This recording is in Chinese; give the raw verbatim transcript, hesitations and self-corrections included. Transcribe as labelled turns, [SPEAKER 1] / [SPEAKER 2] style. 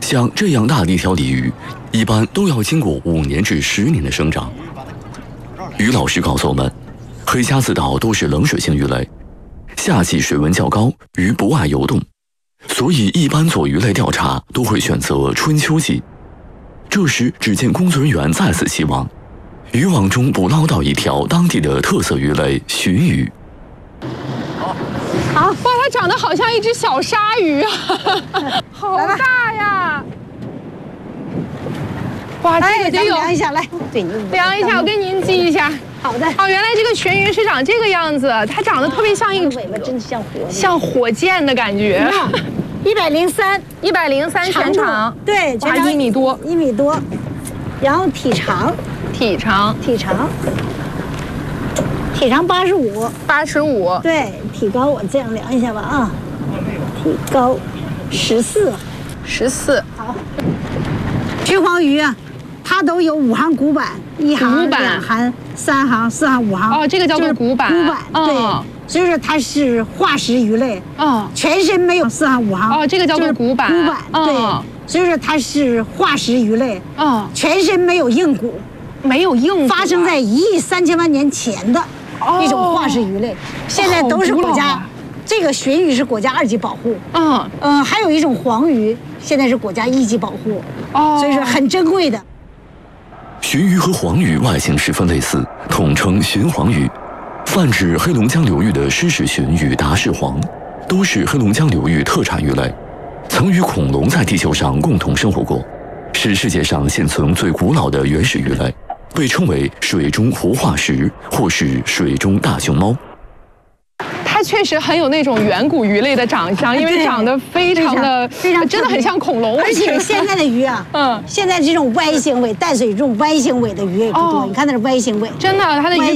[SPEAKER 1] 像这样大的一条鲤鱼，一般都要经过五年至十年的生长。于老师告诉我们，黑瞎子岛都是冷水性鱼类，夏季水温较高，鱼不爱游动，所以一般做鱼类调查都会选择春秋季。这时，只见工作人员再次弃网，渔网中捕捞到一条当地的特色鱼类鲟鱼。
[SPEAKER 2] 好，哇，它长得好像一只小鲨鱼啊，好大呀！哇，这个得有
[SPEAKER 3] 量一下，来，对，
[SPEAKER 2] 量一下，我跟您记一下。
[SPEAKER 3] 好的。
[SPEAKER 2] 哦，原来这个鲟鱼是长这个样子，它长得特别像一
[SPEAKER 3] 尾巴，真的像火，
[SPEAKER 2] 像火箭的感觉。
[SPEAKER 3] 一百零三，
[SPEAKER 2] 一百零三全长，
[SPEAKER 3] 对，全长
[SPEAKER 2] 一米多，
[SPEAKER 3] 一米多，然后体长，
[SPEAKER 2] 体长，
[SPEAKER 3] 体长，体长八十五，
[SPEAKER 2] 八十五，
[SPEAKER 3] 对，体高我这样量一下吧啊，体高十四，
[SPEAKER 2] 十四，
[SPEAKER 3] 好。鲟黄鱼啊，它都有五行骨板，一行、两行、三行、四行、五行。
[SPEAKER 2] 哦，这个叫做骨板。
[SPEAKER 3] 骨板，对。所以说它是化石鱼类，
[SPEAKER 2] 哦，
[SPEAKER 3] 全身没有四行五行，
[SPEAKER 2] 哦，这个叫做骨板，
[SPEAKER 3] 骨板，对，所以说它是化石鱼类，
[SPEAKER 2] 哦，
[SPEAKER 3] 全身没有硬骨，
[SPEAKER 2] 没有硬骨，
[SPEAKER 3] 发生在一亿三千万年前的一种化石鱼类，现在都是国家，这个鲟鱼是国家二级保护，
[SPEAKER 2] 嗯
[SPEAKER 3] 嗯，还有一种黄鱼，现在是国家一级保护，
[SPEAKER 2] 哦，
[SPEAKER 3] 所以说很珍贵的。
[SPEAKER 1] 鲟鱼和黄鱼外形十分类似，统称鲟黄鱼。泛指黑龙江流域的狮氏鲟与达氏黄，都是黑龙江流域特产鱼类，曾与恐龙在地球上共同生活过，是世界上现存最古老的原始鱼类，被称为水中活化石或是水中大熊猫。
[SPEAKER 2] 它确实很有那种远古鱼类的长相，因为长得非常的
[SPEAKER 3] 非常
[SPEAKER 2] 真的很像恐龙。
[SPEAKER 3] 而且现在的鱼啊，嗯，现在这种 Y 型尾淡水这种 Y 型尾的鱼也不多，你看那是 Y 型尾，
[SPEAKER 2] 真的它的鱼。